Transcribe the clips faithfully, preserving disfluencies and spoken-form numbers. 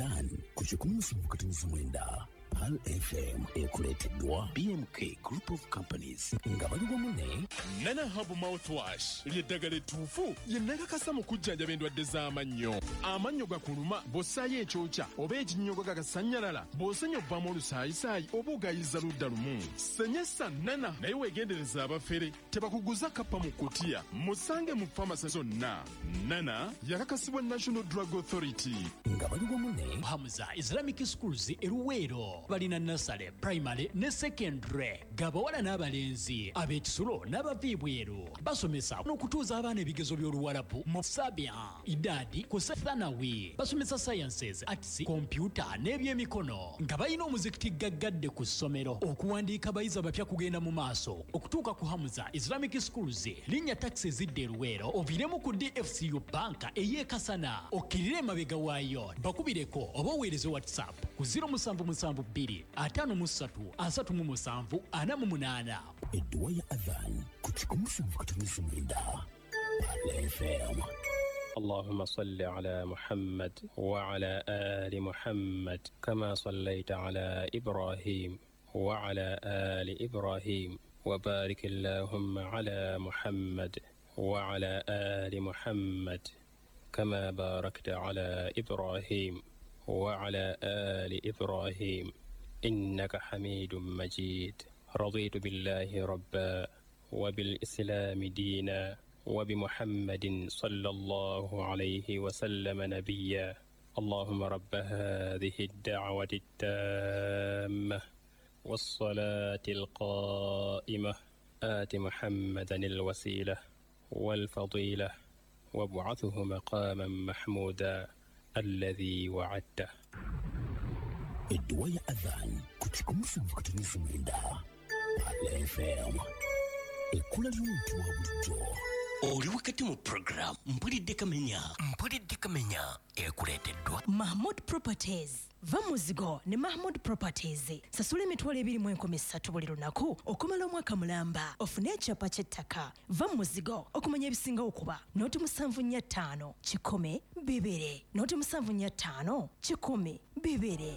Adhan kujikumi mfukatinifu mwenda Pal F M ekuleteddwa B M K Group of Companies nga bali wamu Nana Hub Mouthwash ly'eddagala ettuufu lye nnakakasa mu kujjanjaba endwadde z'amannyo. Amannyo gakuluma bw'ossaayo ekyokya oba ekinnyogo gagasannyalala bw'osenya obbamu olusaayisaayi oba ogayiza ludda lumu. Senyesa Nana naye weegendereza abafere tebakuguza kappa mu kkutiya. Musange mu famasi zonna. Nana yakakasibwa National Drug Authority. Nga bali wamu ne Hamza Islamic Schools e Luweero balina nursery, primary ne secondary. Gabawala n'abalenzi ab'ekisulo n'abaviibweru basomesa n'okutuuza abaana ebigezo by'Oluwarabu mu Sabia, Idadi ku Thanawi. Basomesa sciences, arts, computer n'ebyemikono nga balina omuzikiti gaggadde ku ssomero. Okuwandiika abayizi abapya kugenda mu maaso. Okutuuka ku Hamza Islamic Schools linnya taxi zidde Luweero oviremu ku D F C U banka ey'ekasana okkirire emabega waayo. Bakubireko oba oweereze WhatsApp ku zero seven seven two atano mu ssatu asatu mu musanvu ana mu munaana. Edduwa ya Adhan kujikumi mfukatinifu mwenda Pal F M. اللهم صل على محمد وعلى آل محمد كما صليت على إبراهيم وعلى آل إبراهيم وبارك اللهم على محمد وعلى آل محمد كما باركت على إبراهيم وعلى آل إبراهيم إنك حميد مجيد. رضيت بالله ربا وبالإسلام دينا وبمحمد صلى الله عليه وسلم نبيا. اللهم رب هذه الدعوة التامة والصلاة القائمة آت محمدا الوسيلة والفضيلة وابعثه مقاما محمودا الذي وعدته. Edduwa ya Adhan kujikumi mfukatinifu mwenda Pal F M. Ekkula ly'omuntu wa bulijjo. Oli wakati mu program mpulidde kamenya mpulidde kamenya ekuleeteddwa Mahmood Properties. Va muzigo ne Mahmood Properties. Sasula emitwalo ebiri mu enkumi ssatu buli lunaku okumala omwaka mulamba. Ofune ekyapa ky'ettaka. Va muzigo okumanya ebisinga okuba nooti musanvu nnya ttaano kikumi bibiri. Nooti musanvu nnya ttaano kikumi bibiri.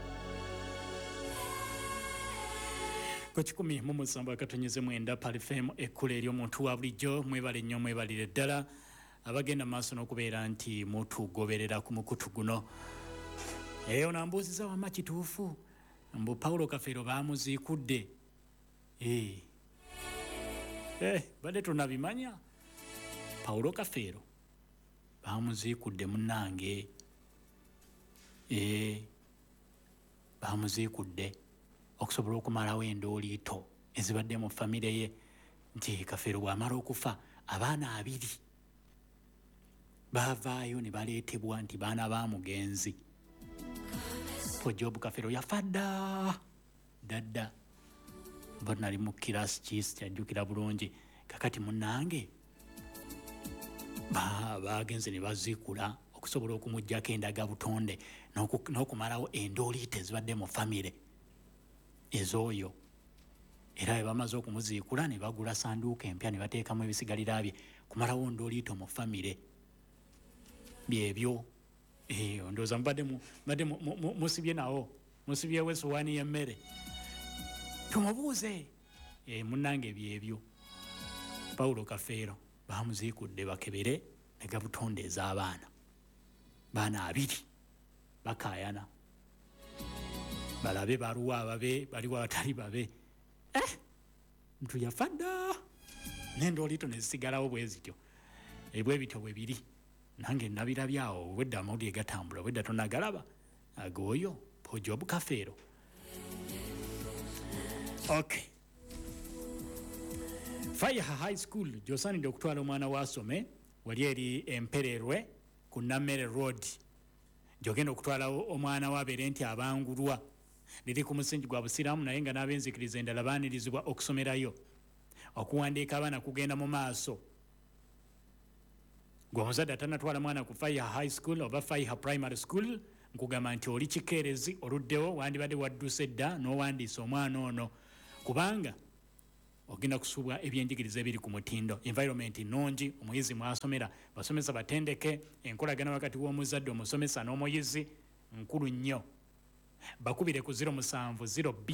Kikumi mu musanvu akatonyeze mwenda Pal F M ekkula ery'omuntu wa bulijjo. Mwebale nnyo mwebalire ddala abagenda maaso n'okubeera nti mutugoberera ku mukutu guno. Eyo nambuuziza wama kituufu mbu Paulo Kafeero baamuziikudde. Eh. Eh, badde tunabimanya. Paulo Kafeero baamuziikudde munnange. Eh. Baamuziikudde okusobola okumalawo endooliito ezibadde mu famire ye nti Kafeero bw'amala okufa abaana abiri baavaayo ne baleetebwa nti baana ba mugenzi. Job Kafeero yafa dda dadda bo nali mu kirasi kiisi kyajjukira bulungi. Kakati munnange bagenze ne baziikula okusobola okumuggyako endaga butonde n'okumalawo endooliito ezibadde mu famire ez'oyo. Era bwe bamaze okumuziikula ne bagula sanduuka empya ne bateekamu ebisigalira bye kumalawo ndooliito mu famire. Byebyo eh ndowooza mbadde mbadde musibye nawo musibyewo essowaani y'emmere tumubuuze. Eh munnange byebyo. Paulo Kafeero baamuziikudde bakebere ne gabutonde ez'abaana baana abiri bakaayana balabe baluwa ababe baliwo abatali babe. Eh mtu yafa dda n'endooliito ne zisigalawo bwe zityo. Ebwe bityo bwe biri nange nabirabyawo wedda amawulire gatambula wedda tonagalaba agooyo Job Kafeero. Okay. Fire High School gyosaanidde okutwala omwana waasome wali eri Empererwe ku Namere Road. Gyogenda okutwalawo omwana wabeere nti abangulwa. Liri ku musingi gwa busiraamu naye nga n'abenzikiriza endala baanirizibwa okusomerayo. Okuwandiika abaana kugenda mu maaso. Gwe omuzadde atanatwala mwana ku Fire High School oba Fire Primary School nkugamba nti oli kikeerezi oluddewo wandibadde wadduse dda n'owandiisa omwana ono kubanga ogenda kusubwa ebyenjigiriza ebiri ku mutindo. Environment nnungi, omuyizi mwasomera basomesa batendeke, enkolagana wakati w'omuzadde omusomesa n'omuyizi nkulu nnyo bakubire ku zero musanvu zero bbiri